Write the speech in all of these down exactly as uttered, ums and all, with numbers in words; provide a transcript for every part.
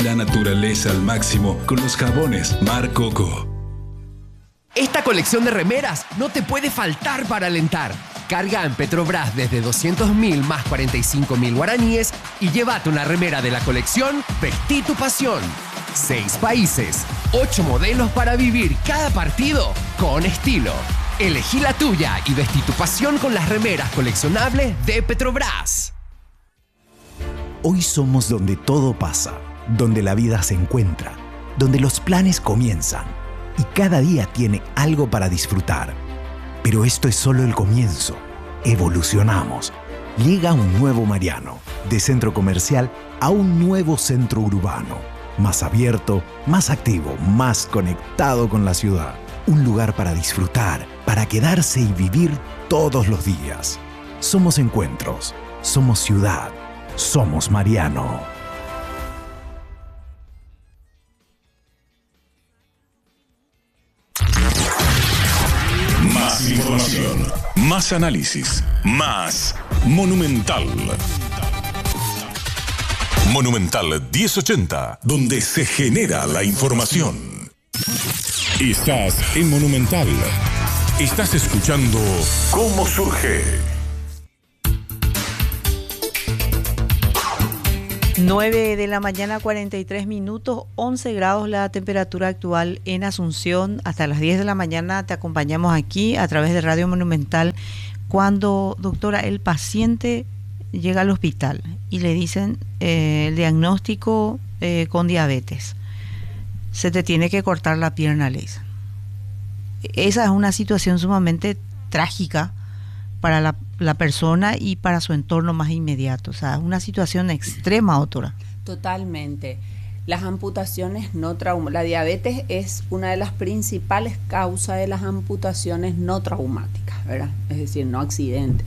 La naturaleza al máximo con los jabones Mar Coco. Esta colección de remeras no te puede faltar para alentar. Carga en Petrobras desde doscientos mil más cuarenta y cinco mil guaraníes y llévate una remera de la colección Vestí tu pasión. Seis países, ocho modelos para vivir cada partido con estilo. Elegí la tuya y vestí tu pasión con las remeras coleccionables de Petrobras. Hoy somos donde todo pasa, donde la vida se encuentra, donde los planes comienzan y cada día tiene algo para disfrutar. Pero esto es solo el comienzo. Evolucionamos. Llega un nuevo Mariano, de centro comercial a un nuevo centro urbano, más abierto, más activo, más conectado con la ciudad. Un lugar para disfrutar, para quedarse y vivir todos los días. Somos encuentros, somos ciudad, somos Mariano. Más información, más análisis, más Monumental. Monumental diez ochenta, donde se genera la información. Estás en Monumental. Estás escuchando Cómo Surge. nueve de la mañana, cuarenta y tres minutos, once grados la temperatura actual en Asunción. Hasta las diez de la mañana te acompañamos aquí a través de Radio Monumental. Cuando, doctora, el paciente llega al hospital y le dicen eh, el diagnóstico eh, con diabetes, se te tiene que cortar la pierna, le dicen. Esa es una situación sumamente trágica para la, la persona y para su entorno más inmediato. O sea, es una situación extrema, doctora. Totalmente. Las amputaciones no traumáticas. La diabetes es una de las principales causas de las amputaciones no traumáticas, ¿verdad? Es decir, no accidente.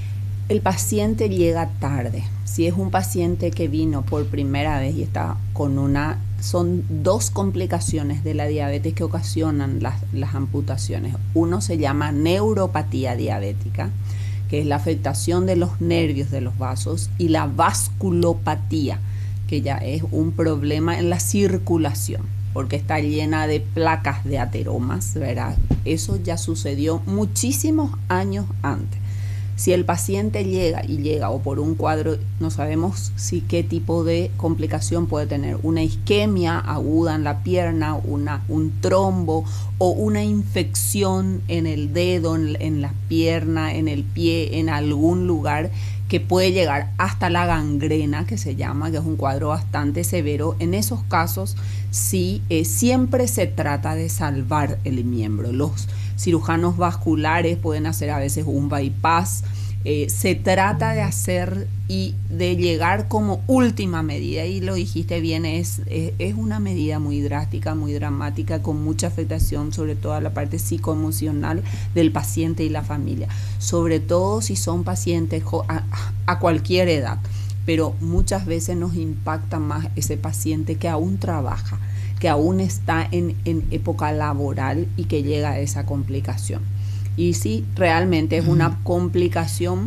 El paciente llega tarde. Si es un paciente que vino por primera vez y está con una... Son dos complicaciones de la diabetes que ocasionan las, las amputaciones. Uno se llama neuropatía diabética, que es la afectación de los nervios de los vasos, y la vasculopatía, que ya es un problema en la circulación, porque está llena de placas de ateromas, ¿verdad? Eso ya sucedió muchísimos años antes. Si el paciente llega y llega o por un cuadro, no sabemos si qué tipo de complicación puede tener, una isquemia aguda en la pierna, una, un trombo o una infección en el dedo, en, en la pierna, en el pie, en algún lugar que puede llegar hasta la gangrena, que se llama, que es un cuadro bastante severo. En esos casos sí, eh, siempre se trata de salvar el miembro. Los cirujanos vasculares pueden hacer a veces un bypass. Eh, se trata de hacer y de llegar como última medida, y lo dijiste bien, es, es, es una medida muy drástica, muy dramática, con mucha afectación sobre todo a la parte psicoemocional del paciente y la familia, sobre todo si son pacientes a, a cualquier edad, pero muchas veces nos impacta más ese paciente que aún trabaja, que aún está en, en época laboral y que llega a esa complicación. Y sí, realmente es una complicación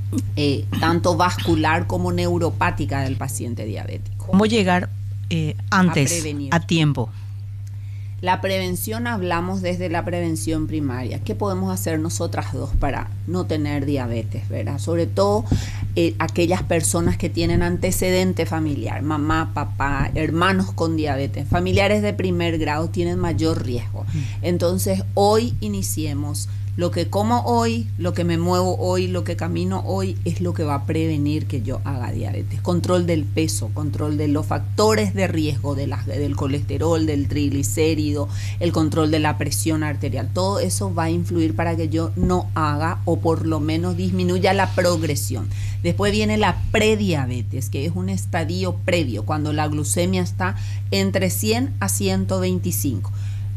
eh, tanto vascular como neuropática del paciente diabético. ¿Cómo llegar eh, antes, a, a tiempo? La prevención, hablamos desde la prevención primaria. ¿Qué podemos hacer nosotras dos para no tener diabetes, verdad? Sobre todo eh, aquellas personas que tienen antecedente familiar, mamá, papá, hermanos con diabetes, familiares de primer grado tienen mayor riesgo. Entonces, hoy iniciemos. Lo que como hoy, lo que me muevo hoy, lo que camino hoy es lo que va a prevenir que yo haga diabetes. Control del peso, control de los factores de riesgo de la, del colesterol, del triglicérido, el control de la presión arterial. Todo eso va a influir para que yo no haga o por lo menos disminuya la progresión. Después viene la prediabetes, que es un estadio previo, cuando la glucemia está entre cien a ciento veinticinco.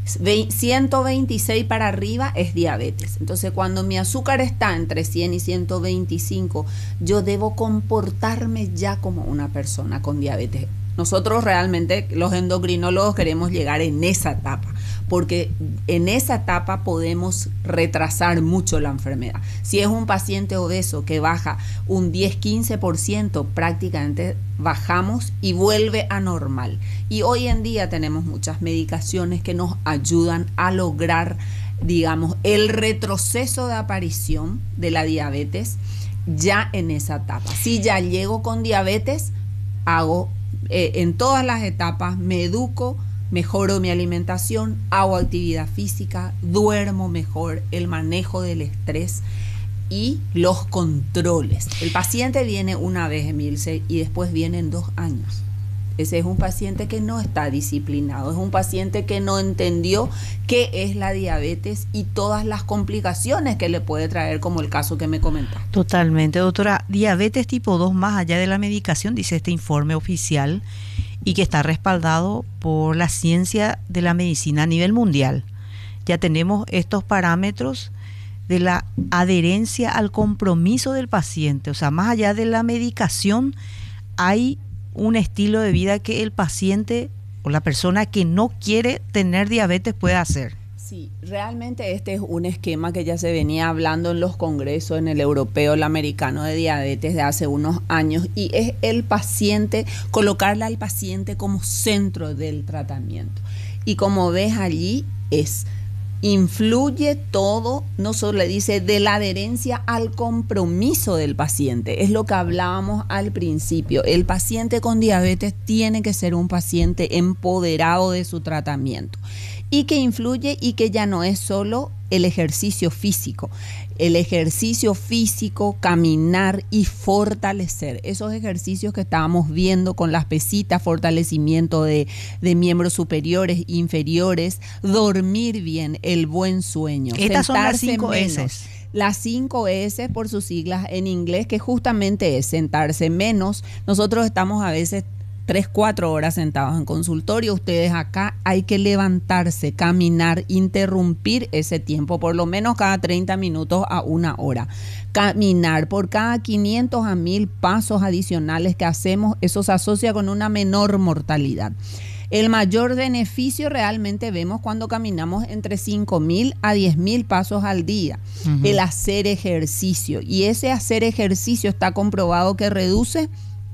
ciento veintiséis para arriba es diabetes. Entonces, cuando mi azúcar está entre cien y ciento veinticinco, yo debo comportarme ya como una persona con diabetes. Nosotros realmente, los endocrinólogos, queremos llegar en esa etapa, porque en esa etapa podemos retrasar mucho la enfermedad. Si es un paciente obeso que baja un diez a quince por ciento, prácticamente bajamos y vuelve a normal. Y hoy en día tenemos muchas medicaciones que nos ayudan a lograr, digamos, el retroceso de aparición de la diabetes ya en esa etapa. Si ya llego con diabetes, hago eh, en todas las etapas, me educo, mejoro mi alimentación, hago actividad física, duermo mejor, el manejo del estrés y los controles. El paciente viene una vez, Emilce, y después vienen dos años. Ese es un paciente que no está disciplinado, es un paciente que no entendió qué es la diabetes y todas las complicaciones que le puede traer, como el caso que me comentaste. Totalmente, doctora. Diabetes tipo dos, más allá de la medicación, dice este informe oficial, y que está respaldado por la ciencia de la medicina a nivel mundial. Ya tenemos estos parámetros de la adherencia al compromiso del paciente. O sea, más allá de la medicación, hay un estilo de vida que el paciente o la persona que no quiere tener diabetes puede hacer. Sí, realmente este es un esquema que ya se venía hablando en los congresos, en el europeo, el americano de diabetes de hace unos años, y es el paciente, colocarle al paciente como centro del tratamiento. Y como ves allí, es influye todo, no solo le dice de la adherencia al compromiso del paciente, es lo que hablábamos al principio. El paciente con diabetes tiene que ser un paciente empoderado de su tratamiento y que influye y que ya no es solo el ejercicio físico. El ejercicio físico, caminar y fortalecer. Esos ejercicios que estábamos viendo con las pesitas, fortalecimiento de, de miembros superiores, inferiores, dormir bien, el buen sueño. Estas son las cinco S. Las cinco S por sus siglas en inglés, que justamente es sentarse menos. Nosotros estamos a veces tres, cuatro horas sentados en consultorio. Ustedes acá hay que levantarse, caminar, interrumpir ese tiempo, por lo menos cada treinta minutos a una hora. Caminar por cada quinientos a mil pasos adicionales que hacemos, eso se asocia con una menor mortalidad. El mayor beneficio realmente vemos cuando caminamos entre cinco mil a diez mil pasos al día. Uh-huh. El hacer ejercicio. Y ese hacer ejercicio está comprobado que reduce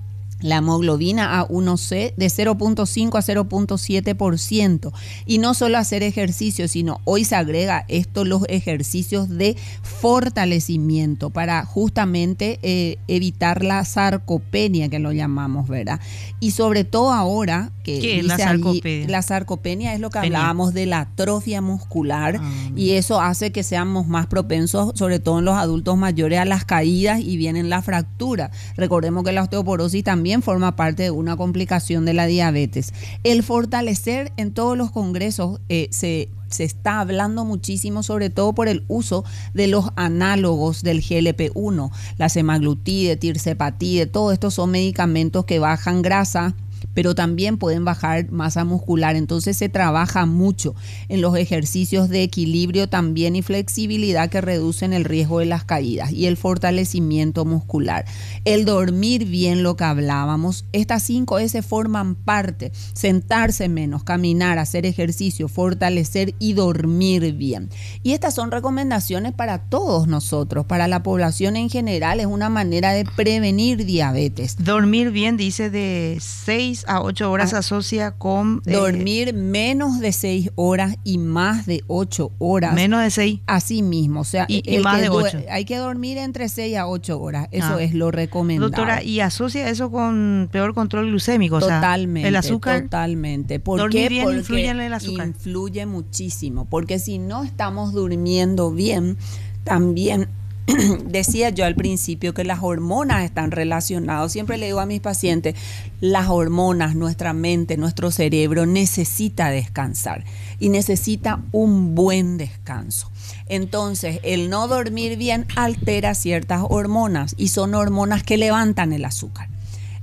la hemoglobina A uno C de cero punto cinco a cero punto siete por ciento. Y no solo hacer ejercicio, sino hoy se agrega esto, los ejercicios de fortalecimiento para justamente eh, evitar la sarcopenia, que lo llamamos, ¿verdad? Y sobre todo ahora que ¿qué es la sarcopenia? Allí, la sarcopenia es lo que Penia. hablábamos de la atrofia muscular, ah, y eso hace que seamos más propensos, sobre todo en los adultos mayores, a las caídas y vienen las fracturas. Recordemos que la osteoporosis también forma parte de una complicación de la diabetes. El fortalecer, en todos los congresos eh, se, se está hablando muchísimo, sobre todo por el uso de los análogos del G L P uno, la semaglutide, tirzepatide, todos estos son medicamentos que bajan grasa, pero también pueden bajar masa muscular. Entonces se trabaja mucho en los ejercicios de equilibrio también y flexibilidad que reducen el riesgo de las caídas, y el fortalecimiento muscular. El dormir bien, lo que hablábamos, estas cinco S forman parte: sentarse menos, caminar, hacer ejercicio, fortalecer y dormir bien. Y estas son recomendaciones para todos nosotros, para la población en general. Es una manera de prevenir diabetes. Dormir bien, dice, de seis a ocho horas, ah, asocia con eh, dormir menos de seis horas y más de ocho horas. Menos de seis. Así mismo, o sea, y, y más de ocho. Hay que dormir entre seis a ocho horas, eso ah. es lo recomendable. Doctora, ¿y asocia eso con peor control glucémico? Totalmente. O sea, el azúcar. Totalmente. ¿Por dormir qué? bien Porque influye en el azúcar. Influye muchísimo, porque si no estamos durmiendo bien, también decía yo al principio que las hormonas están relacionadas. Siempre le digo a mis pacientes, las hormonas, nuestra mente, nuestro cerebro necesita descansar y necesita un buen descanso. Entonces, el no dormir bien altera ciertas hormonas, y son hormonas que levantan el azúcar.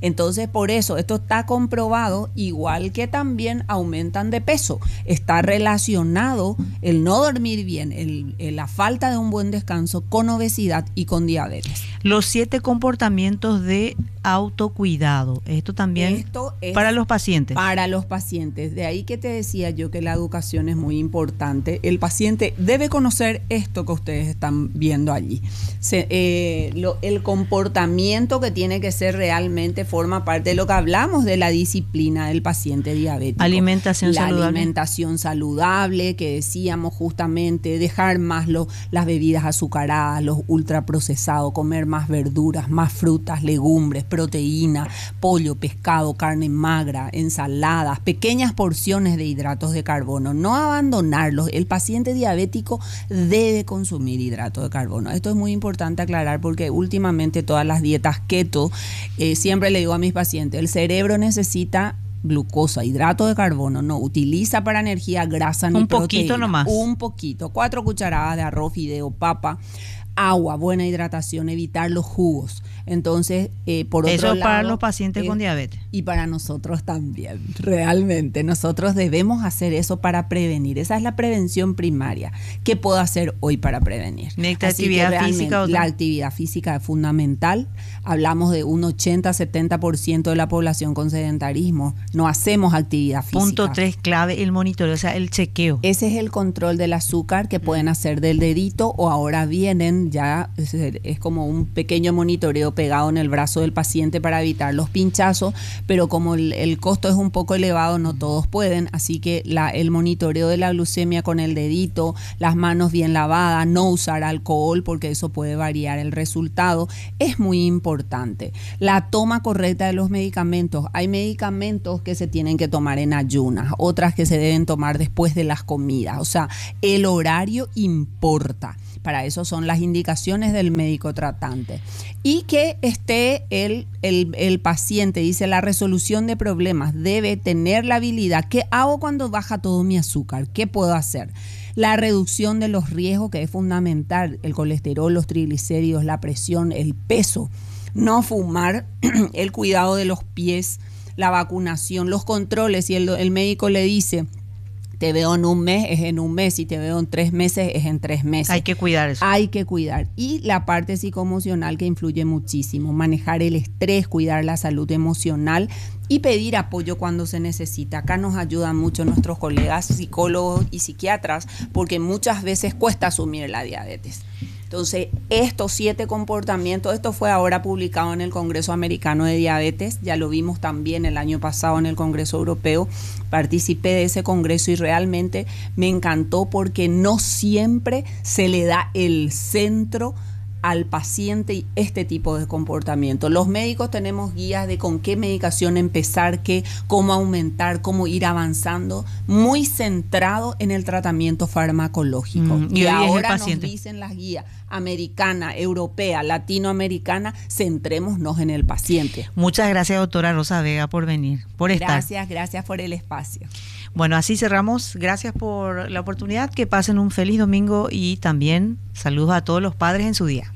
Entonces, por eso, esto está comprobado, igual que también aumentan de peso. Está relacionado el no dormir bien, el, el, la falta de un buen descanso con obesidad y con diabetes. Los siete comportamientos de autocuidado. Esto también Esto es para los pacientes. Para los pacientes. De ahí que te decía yo que la educación es muy importante. El paciente debe conocer esto que ustedes están viendo allí. Se, eh, lo, el comportamiento que tiene que ser realmente forma parte de lo que hablamos de la disciplina del paciente diabético. Alimentación la saludable. Alimentación saludable, que decíamos justamente, dejar más lo, las bebidas azucaradas, los ultraprocesados, comer más verduras, más frutas, legumbres, proteína, pollo, pescado, carne magra, ensaladas, pequeñas porciones de hidratos de carbono, no abandonarlos. El paciente diabético debe consumir hidratos de carbono. Esto es muy importante aclarar porque últimamente todas las dietas keto, eh, siempre le digo a mis pacientes, el cerebro necesita glucosa, hidrato de carbono, no utiliza para energía grasa ni un proteína. Poquito nomás. Un poquito, cuatro cucharadas de arroz, fideo, papa, agua, buena hidratación, evitar los jugos. Entonces, eh, por otro Eso lado, para los pacientes eh, con diabetes. Y para nosotros también, realmente. Nosotros debemos hacer eso para prevenir. Esa es la prevención primaria. ¿Qué puedo hacer hoy para prevenir? ¿La actividad física? La actividad física es fundamental. Hablamos de un ochenta a setenta por ciento de la población con sedentarismo. No hacemos actividad física. Punto tres, clave, el monitoreo, o sea, el chequeo. Ese es el control del azúcar que pueden hacer del dedito o ahora vienen ya, es, es como un pequeño monitoreo pegado en el brazo del paciente para evitar los pinchazos, pero como el, el costo es un poco elevado, no todos pueden, así que la, el monitoreo de la glucemia con el dedito, las manos bien lavadas, no usar alcohol porque eso puede variar el resultado, es muy importante. La toma correcta de los medicamentos, hay medicamentos que se tienen que tomar en ayunas, otras que se deben tomar después de las comidas, o sea, el horario importa. Para eso son las indicaciones del médico tratante. Y que esté el, el, el paciente, dice, la resolución de problemas debe tener la habilidad. ¿Qué hago cuando baja todo mi azúcar? ¿Qué puedo hacer? La reducción de los riesgos, que es fundamental, el colesterol, los triglicéridos, la presión, el peso. No fumar, el cuidado de los pies, la vacunación, los controles. Y el, el médico le dice, te veo en un mes, es en un mes, y te veo en tres meses, es en tres meses. Hay que cuidar eso. Hay que cuidar. Y la parte psicoemocional que influye muchísimo, manejar el estrés, cuidar la salud emocional y pedir apoyo cuando se necesita. Acá nos ayudan mucho nuestros colegas psicólogos y psiquiatras porque muchas veces cuesta asumir la diabetes. Entonces, estos siete comportamientos, esto fue ahora publicado en el Congreso Americano de Diabetes, ya lo vimos también el año pasado en el Congreso Europeo, participé de ese congreso y realmente me encantó porque no siempre se le da el centro al paciente y este tipo de comportamiento. Los médicos tenemos guías de con qué medicación empezar, qué, cómo aumentar, cómo ir avanzando, muy centrado en el tratamiento farmacológico. Mm, y, y ahora nos dicen las guías americana, europea, latinoamericana, centrémonos en el paciente. Muchas gracias, doctora Rosa Vega, por venir, por estar. Gracias, gracias por el espacio. Bueno, así cerramos. Gracias por la oportunidad. Que pasen un feliz domingo y también saludos a todos los padres en su día.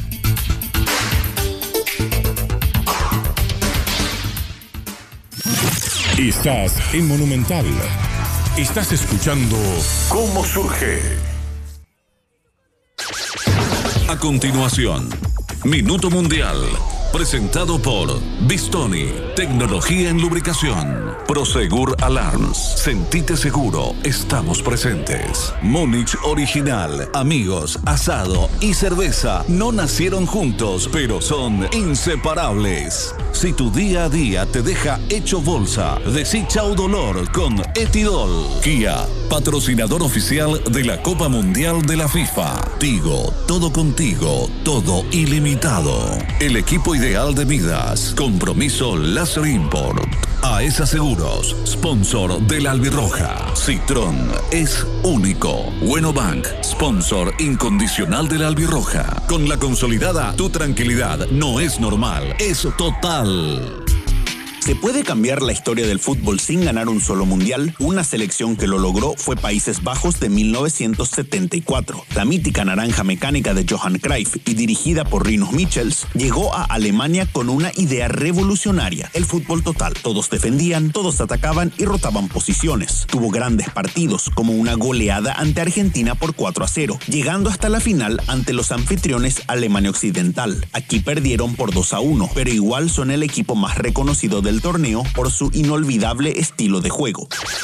Estás en Monumental. Estás escuchando ¿Cómo surge? A continuación, Minuto Mundial, presentado por Bistoni, tecnología en lubricación. Prosegur Alarms, sentite seguro, estamos presentes. Múnich Original, amigos, asado y cerveza no nacieron juntos, pero son inseparables. Si tu día a día te deja hecho bolsa, decí chau dolor con Etidol. Kia, patrocinador oficial de la Copa Mundial de la FIFA. Tigo, todo contigo, todo ilimitado. El equipo ideal de Midas. Compromiso Láser Import. AESA Seguros, sponsor de la Albirroja. Citrón es único. Bueno Bank, sponsor incondicional de la Albirroja. Con la consolidada, tu tranquilidad no es normal, es total. ¿Se puede cambiar la historia del fútbol sin ganar un solo mundial? Una selección que lo logró fue Países Bajos de mil novecientos setenta y cuatro. La mítica naranja mecánica de Johan Cruyff y dirigida por Rinus Michels llegó a Alemania con una idea revolucionaria: el fútbol total. Todos defendían, todos atacaban y rotaban posiciones. Tuvo grandes partidos, como una goleada ante Argentina por cuatro a cero, llegando hasta la final ante los anfitriones Alemania Occidental. Aquí perdieron por dos a uno, pero igual son el equipo más reconocido del torneo por su inolvidable estilo de juego.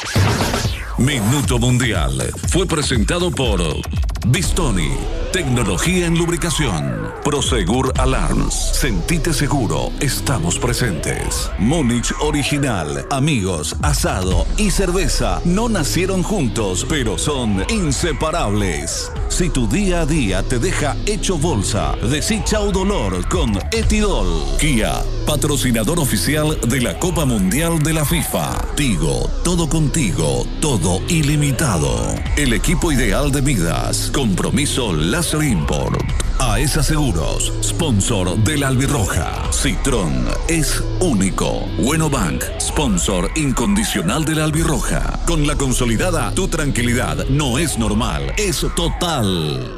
Minuto Mundial fue presentado por Bistoni, tecnología en lubricación. Prosegur Alarms, sentite seguro, estamos presentes. Múnich Original, amigos, asado y cerveza no nacieron juntos, pero son inseparables. Si tu día a día te deja hecho bolsa, decí chau dolor con Etidol. Kia, patrocinador oficial de la Copa Mundial de la FIFA. Tigo, todo contigo, todo ilimitado. El equipo ideal de Midas. Compromiso Láser Import. A E S A Seguros, sponsor de la Albirroja. Citrón es único. Bueno Bank, sponsor incondicional de la Albirroja. Con la consolidada, tu tranquilidad no es normal, es total.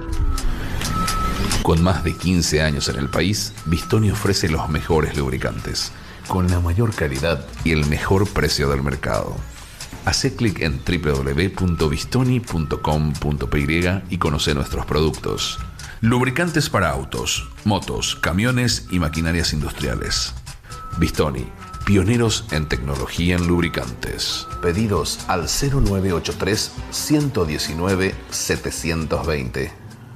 Con más de quince años en el país, Bistoni ofrece los mejores lubricantes, con la mayor calidad y el mejor precio del mercado. Hacé clic en doble u doble u doble u punto bistoni punto com punto pe ye y conoce nuestros productos. Lubricantes para autos, motos, camiones y maquinarias industriales. Bistoni, pioneros en tecnología en lubricantes. Pedidos al cero nueve ocho tres, uno uno nueve, siete dos cero.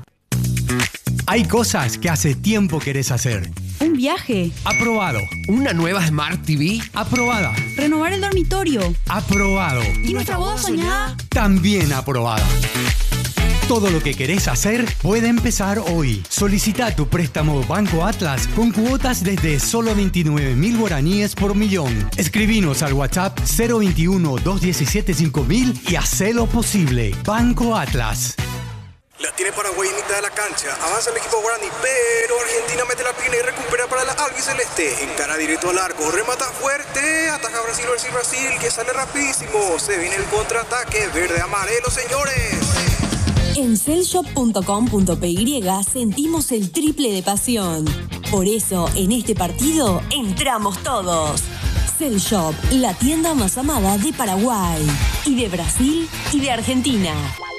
Hay cosas que hace tiempo querés hacer. Un viaje. Aprobado. ¿Una nueva Smart T V? Aprobada. Renovar el dormitorio. Aprobado. ¿Y nuestra boda soñada? También aprobada. Todo lo que querés hacer puede empezar hoy. Solicita tu préstamo Banco Atlas con cuotas desde solo veintinueve mil guaraníes por millón. Escribinos al WhatsApp cero veintiuno, doscientos diecisiete, cinco mil y hacelo posible. Banco Atlas. La tiene Paraguay en mitad de la cancha. Avanza el equipo guaraní, pero Argentina mete la pierna y recupera para la albiceleste. Encara directo al arco, remata fuerte. Ataca Brasil, Brasil, Brasil, que sale rapidísimo. Se viene el contraataque verde-amarelo, señores. En cellshop punto com punto pe ye sentimos el triple de pasión. Por eso, en este partido, entramos todos. Cellshop, la tienda más amada de Paraguay, y de Brasil, y de Argentina.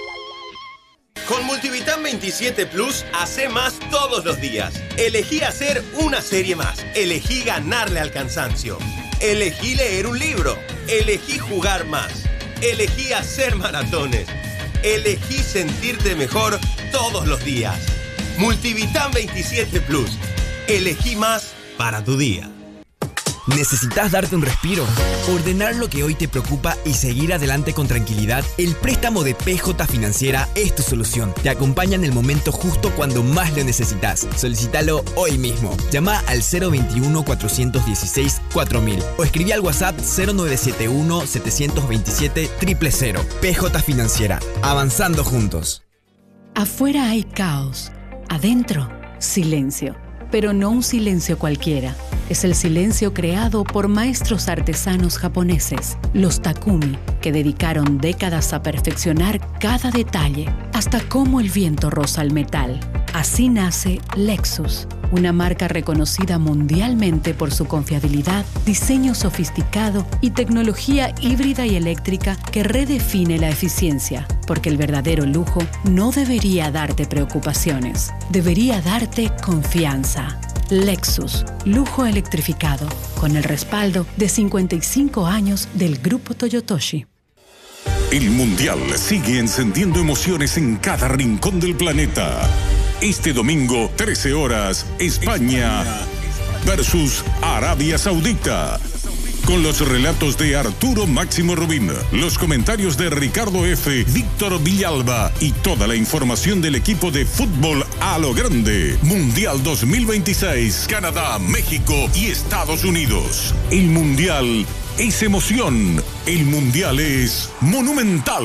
Con Multivitam veintisiete Plus, hace más todos los días. Elegí hacer una serie más. Elegí ganarle al cansancio. Elegí leer un libro. Elegí jugar más. Elegí hacer maratones. Elegí sentirte mejor todos los días. Multivitam veintisiete Plus. Elegí más para tu día. ¿Necesitas darte un respiro? Ordenar lo que hoy te preocupa y seguir adelante con tranquilidad. El préstamo de P J Financiera es tu solución. Te acompaña en el momento justo cuando más lo necesitas. Solicítalo hoy mismo. Llama al cero veintiuno, cuatrocientos dieciséis, cuatro mil o escribí al WhatsApp cero nueve siete uno, setecientos veintisiete, cero cero cero. P J Financiera. Avanzando juntos. Afuera hay caos. Adentro, silencio. Pero no un silencio cualquiera. Es el silencio creado por maestros artesanos japoneses, los Takumi, que dedicaron décadas a perfeccionar cada detalle, hasta cómo el viento roza el metal. Así nace Lexus, una marca reconocida mundialmente por su confiabilidad, diseño sofisticado y tecnología híbrida y eléctrica que redefine la eficiencia, porque el verdadero lujo no debería darte preocupaciones, debería darte confianza. Lexus, lujo electrificado, con el respaldo de cincuenta y cinco años del Grupo Toyotoshi. El Mundial sigue encendiendo emociones en cada rincón del planeta. Este domingo, trece horas, España versus Arabia Saudita. Con los relatos de Arturo Máximo Rubín, los comentarios de Ricardo F., Víctor Villalba y toda la información del equipo de fútbol a lo grande. Mundial dos mil veintiséis, Canadá, México y Estados Unidos. El Mundial es emoción. El Mundial es monumental.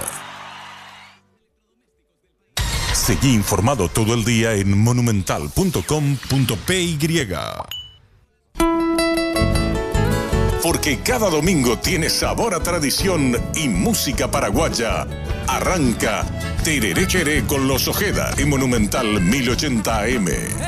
Seguí informado todo el día en monumental punto com punto pe ye. porque cada domingo tiene sabor a tradición y música paraguaya. Arranca Tereré Cheré con los Ojeda en Monumental mil ochenta A M.